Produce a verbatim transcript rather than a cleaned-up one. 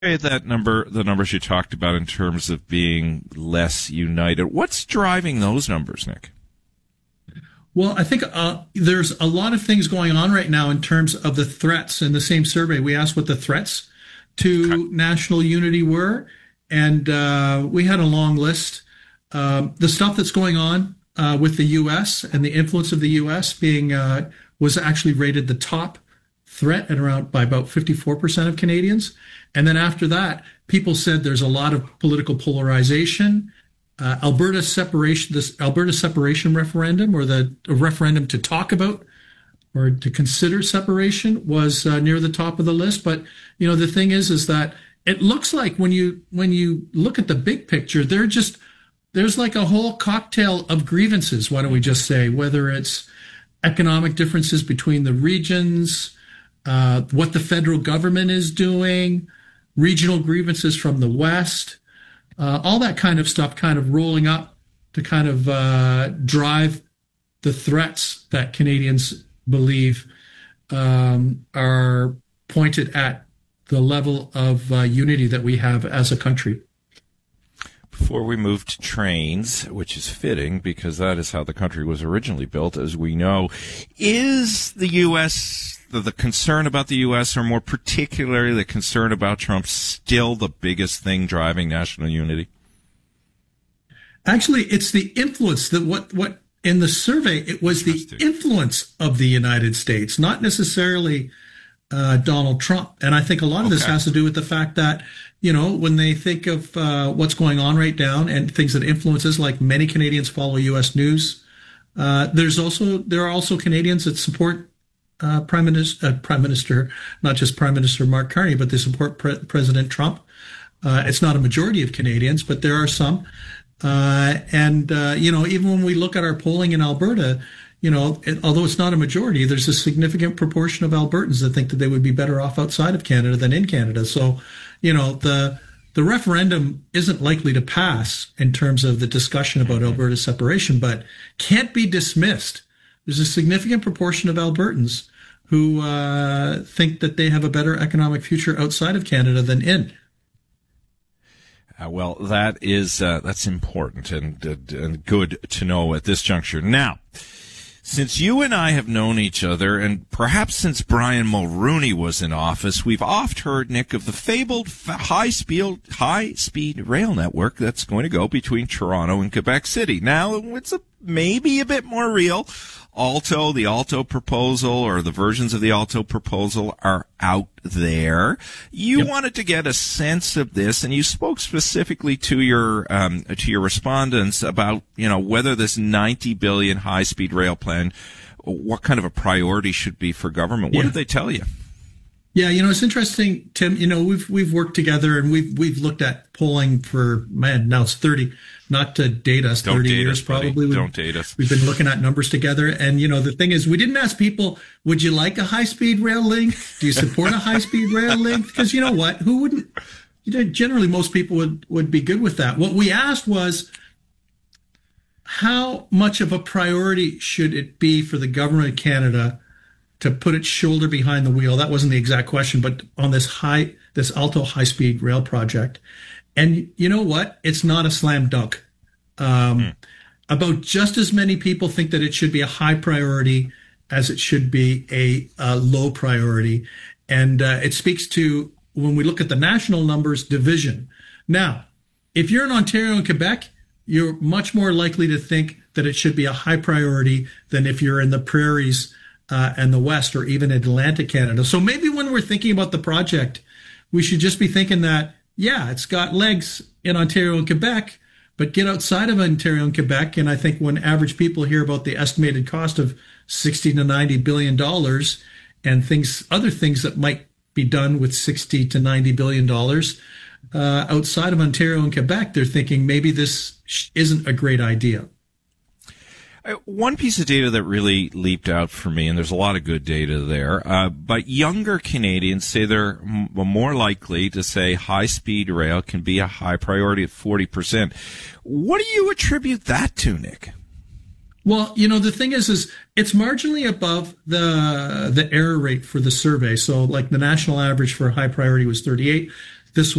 Hey, that number, the numbers you talked about in terms of being less united, what's driving those numbers, Nick? Well, I think uh, there's a lot of things going on right now in terms of the threats. In the same survey, we asked what the threats to Okay. national unity were, and uh, we had a long list. Um, the stuff that's going on uh, with the U S and the influence of the U S being uh, was actually rated the top threat at around by about fifty-four percent of Canadians. And then after that, people said there's a lot of political polarization. Uh, Alberta separation, this Alberta separation referendum, or the referendum to talk about or to consider separation, was uh, near the top of the list. But you know, the thing is, is that it looks like when you when you look at the big picture, they're just there's like a whole cocktail of grievances. Why don't we just say, whether it's economic differences between the regions, uh, what the federal government is doing, regional grievances from the West. Uh, all that kind of stuff kind of rolling up to kind of uh, drive the threats that Canadians believe um, are pointed at the level of uh, unity that we have as a country. Before we move to trains, which is fitting because that is how the country was originally built, as we know, is the U S, the, the concern about the U S, or more particularly the concern about Trump, still the biggest thing driving national unity? Actually, it's the influence that what, what in the survey, it was the influence of the United States, not necessarily uh, Donald Trump. And I think a lot of this Okay. has to do with the fact that, you know, when they think of uh, what's going on right now and things that influences, like many Canadians follow U S news. Uh, there's also, there are also Canadians that support uh, Prime Minister, uh, Prime Minister, not just Prime Minister Mark Carney, but they support Pre- President Trump. Uh, it's not a majority of Canadians, but there are some. Uh, and, uh, you know, even when we look at our polling in Alberta, you know, it, although it's not a majority, there's a significant proportion of Albertans that think that they would be better off outside of Canada than in Canada. So, you know, the the referendum isn't likely to pass in terms of the discussion about Alberta separation, but can't be dismissed. There's a significant proportion of Albertans who uh, think that they have a better economic future outside of Canada than in. Uh, well, that is uh, that's important and, uh, and good to know at this juncture. Now, since you and I have known each other, and perhaps since Brian Mulroney was in office, we've oft heard, Nick, of the fabled high-speed high-speed rail network that's going to go between Toronto and Quebec City. Now, it's a, maybe a bit more real. Alto, the Alto proposal, or the versions of the Alto proposal are out there. You Yep. wanted to get a sense of this, and you spoke specifically to your um, to your respondents about, you know, whether this ninety billion high-speed rail plan, what kind of a priority should be for government. What Yeah. did they tell you? Yeah, you know, it's interesting, Tim. You know, we've we've worked together and we've we've looked at polling for, man, now it's thirty, not to date us, Don't thirty date years us, buddy. probably. We've- Don't date us. We've been looking at numbers together, and you know, the thing is, we didn't ask people, would you like a high speed rail link? Do you support a high speed rail link? Because you know what, who wouldn't? You know, generally, most people would would be good with that. What we asked was, how much of a priority should it be for the government of Canada to put its shoulder behind the wheel? That wasn't the exact question, but on this high, this Alto high-speed rail project. And you know what? It's not a slam dunk. Um, mm. About just as many people think that it should be a high priority as it should be a, a low priority. And uh, it speaks to, when we look at the national numbers, division. Now, if you're in Ontario and Quebec, you're much more likely to think that it should be a high priority than if you're in the prairies Uh, and the West, or even Atlantic Canada. So maybe when we're thinking about the project, we should just be thinking that, yeah, it's got legs in Ontario and Quebec, but get outside of Ontario and Quebec. And I think when average people hear about the estimated cost of sixty to ninety billion dollars and things, other things that might be done with sixty to ninety billion dollars uh, outside of Ontario and Quebec, they're thinking maybe this isn't a great idea. Uh, One piece of data that really leaped out for me, and there's a lot of good data there, uh, but younger Canadians say they're m- more likely to say high-speed rail can be a high priority at forty percent. What do you attribute that to, Nick? Well, you know, the thing is, is it's marginally above the the error rate for the survey. So like the national average for high priority was thirty-eight. this